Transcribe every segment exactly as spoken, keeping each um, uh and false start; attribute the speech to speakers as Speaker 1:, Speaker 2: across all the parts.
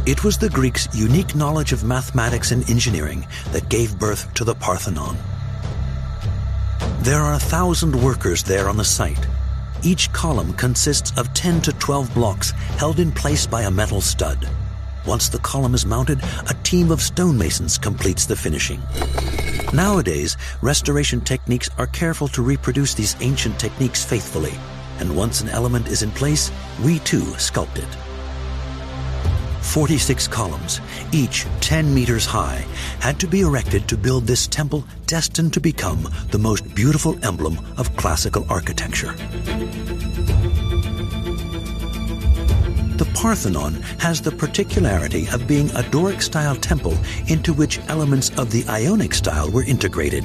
Speaker 1: It was the Greeks' unique knowledge of mathematics and engineering that gave birth to the Parthenon. There are a thousand workers there on the site. Each column consists of ten to twelve blocks held in place by a metal stud. Once the column is mounted, a team of stonemasons completes the finishing. Nowadays, restoration techniques are careful to reproduce these ancient techniques faithfully, and once an element is in place, we too sculpt it. forty-six columns, each ten meters high, had to be erected to build this temple destined to become the most beautiful emblem of classical architecture. The Parthenon has the particularity of being a Doric-style temple into which elements of the Ionic style were integrated.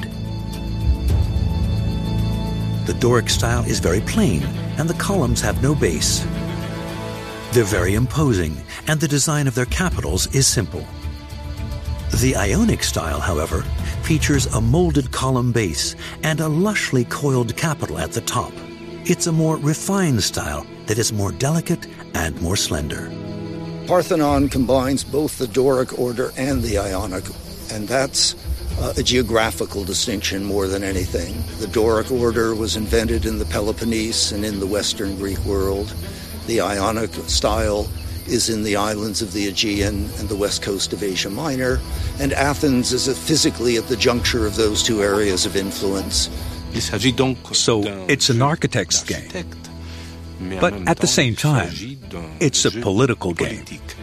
Speaker 1: The Doric style is very plain, and the columns have no base. They're very imposing, and the design of their capitals is simple. The Ionic style, however, features a molded column base and a lushly coiled capital at the top. It's a more refined style that is more delicate and more slender.
Speaker 2: Parthenon combines both the Doric order and the Ionic, and that's uh, a geographical distinction more than anything. The Doric order was invented in the Peloponnese and in the Western Greek world. The Ionic style is in the islands of the Aegean and the west coast of Asia Minor, and Athens is physically at the juncture of those two areas of influence.
Speaker 3: So it's an architect's game. But at the same time, it's a political game.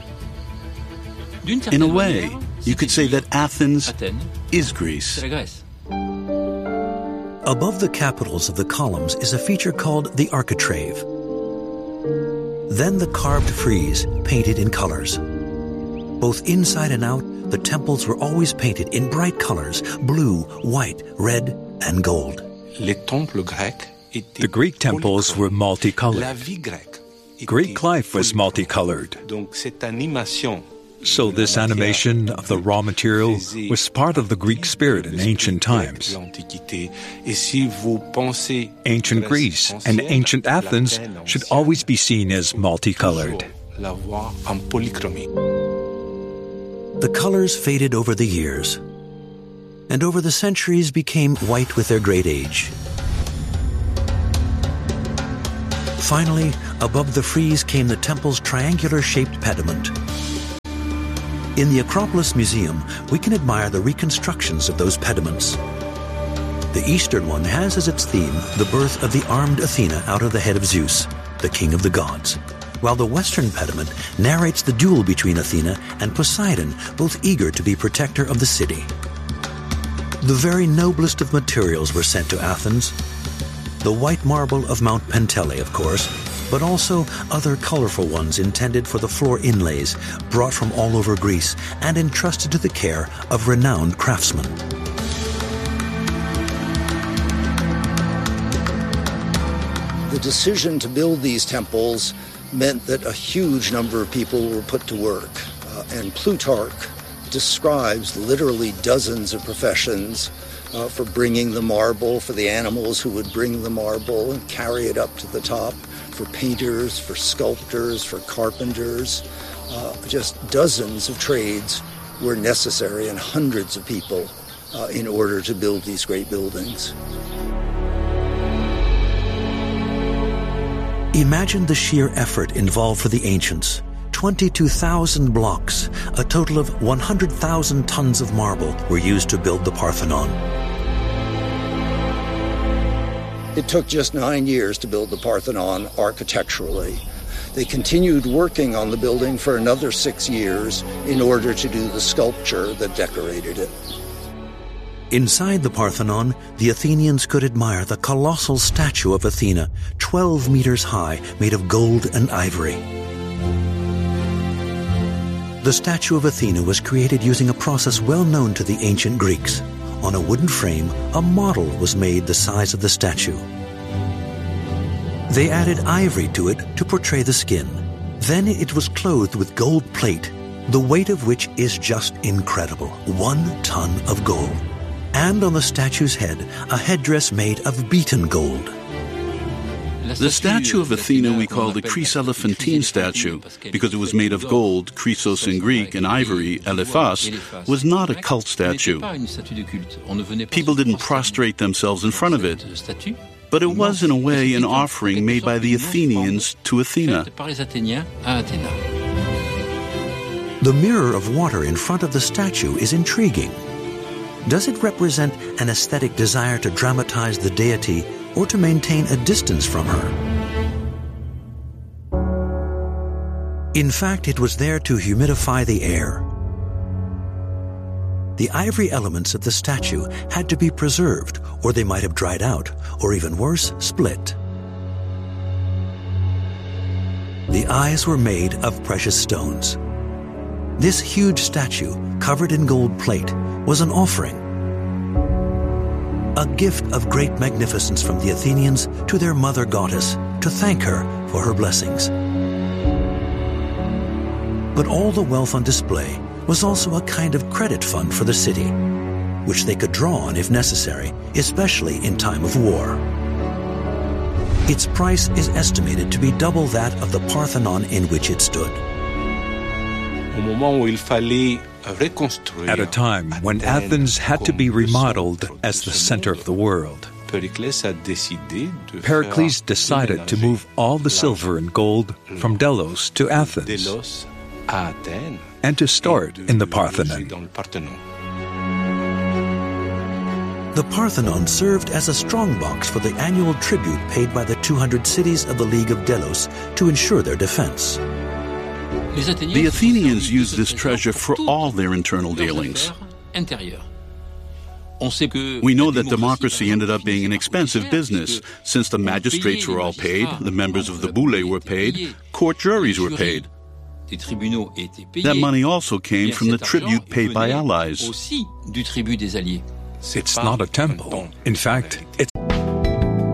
Speaker 4: In a way, you could say that Athens is Greece.
Speaker 1: Above the capitals of the columns is a feature called the architrave. Then the carved frieze, painted in colors. Both inside and out, the temples were always painted in bright colors: blue, white, red, and gold.
Speaker 3: The Greek temples were multicolored. Greek life was multicolored. So this animation of the raw material was part of the Greek spirit in ancient times. Ancient Greece and ancient Athens should always be seen as multicolored.
Speaker 1: The colors faded over the years, and over the centuries became white with their great age. Finally, above the frieze came the temple's triangular-shaped pediment. In the Acropolis Museum, we can admire the reconstructions of those pediments. The eastern one has as its theme the birth of the armed Athena out of the head of Zeus, the king of the gods, while the western pediment narrates the duel between Athena and Poseidon, both eager to be protector of the city. The very noblest of materials were sent to Athens. The white marble of Mount Pentele, of course, but also other colorful ones intended for the floor inlays, brought from all over Greece and entrusted to the care of renowned craftsmen.
Speaker 2: The decision to build these temples meant that a huge number of people were put to work, uh, and Plutarch describes literally dozens of professions uh, for bringing the marble, for the animals who would bring the marble and carry it up to the top, for painters, for sculptors, for carpenters. Uh, just dozens of trades were necessary, and hundreds of people uh, in order to build these great buildings.
Speaker 1: Imagine the sheer effort involved for the ancients. twenty-two thousand blocks, a total of one hundred thousand tons of marble were used to build the Parthenon.
Speaker 2: It took just nine years to build the Parthenon architecturally. They continued working on the building for another six years in order to do the sculpture that decorated it.
Speaker 1: Inside the Parthenon, the Athenians could admire the colossal statue of Athena, twelve meters high, made of gold and ivory. The statue of Athena was created using a process well known to the ancient Greeks. On a wooden frame, a model was made the size of the statue. They added ivory to it to portray the skin. Then it was clothed with gold plate, the weight of which is just incredible, one ton of gold. And on the statue's head, a headdress made of beaten gold.
Speaker 4: The statue of Athena we call the Chryselephantine statue because it was made of gold, chrysos in Greek, and ivory, elephas, was not a cult statue. People didn't prostrate themselves in front of it, but it was in a way an offering made by the Athenians to Athena.
Speaker 1: The mirror of water in front of the statue is intriguing. Does it represent an aesthetic desire to dramatize the deity or to maintain a distance from her? In fact, it was there to humidify the air. The ivory elements of the statue had to be preserved, or they might have dried out, or even worse, split. The eyes were made of precious stones. This huge statue, covered in gold plate, was an offering, a gift of great magnificence from the Athenians to their mother goddess to thank her for her blessings. But all the wealth on display was also a kind of credit fund for the city, which they could draw on if necessary, especially in time of war. Its price is estimated to be double that of the Parthenon in which it stood.
Speaker 3: At a time when Athens had to be remodeled as the center of the world, Pericles decided to move all the silver and gold from Delos to Athens and to store it in the Parthenon.
Speaker 1: The Parthenon served as a strongbox for the annual tribute paid by the two hundred cities of the League of Delos to ensure their defense.
Speaker 4: The Athenians used this treasure for all their internal dealings. We know that democracy ended up being an expensive business, since the magistrates were all paid, the members of the boule were paid, court juries were paid. That money also came from the tribute paid by allies.
Speaker 3: It's not a temple. In fact, it's